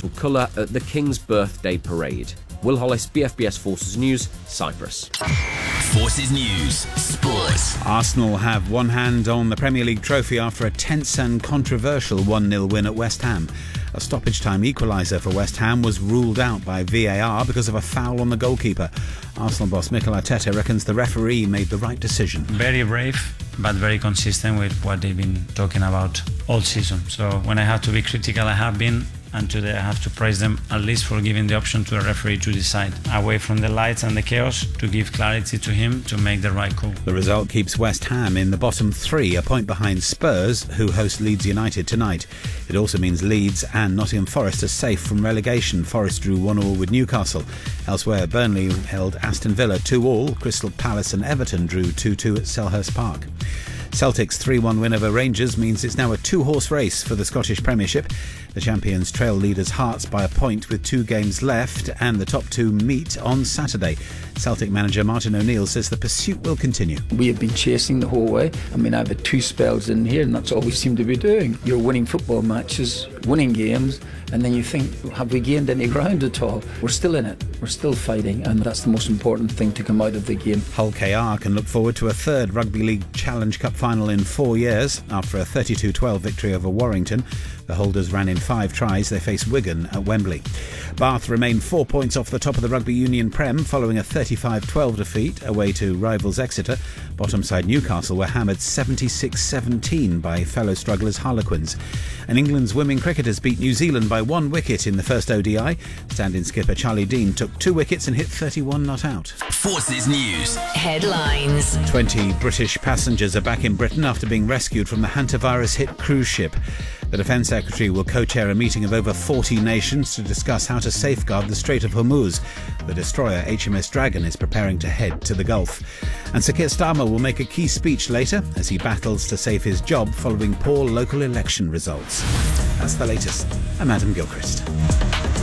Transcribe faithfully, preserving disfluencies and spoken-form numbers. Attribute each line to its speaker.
Speaker 1: will colour at the King's Birthday Parade. Will Hollis, B F B S Forces News, Cyprus.
Speaker 2: Forces News, Sport.
Speaker 3: Arsenal have one hand on the Premier League trophy after a tense and controversial one nil win at West Ham. A stoppage-time equaliser for West Ham was ruled out by V A R because of a foul on the goalkeeper. Arsenal boss Mikel Arteta reckons the referee made the right decision.
Speaker 4: Very brave, but very consistent with what they've been talking about all season. So when I have to be critical, I have been. And today I have to praise them at least for giving the option to a referee to decide, away from the lights and the chaos, to give clarity to him to make the right call.
Speaker 3: The result keeps West Ham in the bottom three, a point behind Spurs, who host Leeds United tonight. It also means Leeds and Nottingham Forest are safe from relegation. Forest drew one all with Newcastle. Elsewhere, Burnley held Aston Villa two all. Crystal Palace and Everton drew two two at Selhurst Park. Celtic's three one win over Rangers means it's now a two-horse race for the Scottish Premiership. The champions trail leaders Hearts by a point with two games left, and the top two meet on Saturday. Celtic manager Martin O'Neill says the pursuit will continue.
Speaker 5: We have been chasing the whole way. I mean, I've had two spells in here, and that's all we seem to be doing. You're winning football matches, winning games, and then you think, have we gained any ground at all? We're still in it. We're still fighting, and that's the most important thing to come out of the game.
Speaker 3: Hull K R can look forward to a third Rugby League Challenge Cup final in four years. After a thirty-two twelve victory over Warrington, the holders ran in five tries. They face Wigan at Wembley. Bath remain four points off the top of the Rugby Union Prem following a thirty-five twelve defeat away to rivals Exeter. Bottom side Newcastle were hammered seventy-six seventeen by fellow strugglers Harlequins. And England's women cricketers beat New Zealand by one wicket in the first O D I. Stand-in skipper Charlie Dean took two wickets and hit thirty-one not out.
Speaker 2: Forces News.
Speaker 6: Headlines.
Speaker 3: twenty British passengers are back in Britain after being rescued from the hantavirus-hit cruise ship. The Defence Secretary will co-chair a meeting of over forty nations to discuss how to safeguard the Strait of Hormuz. The destroyer H M S Dragon is preparing to head to the Gulf. And Sir Keir Starmer will make a key speech later as he battles to save his job following poor local election results. That's the latest. I'm Adam Gilchrist.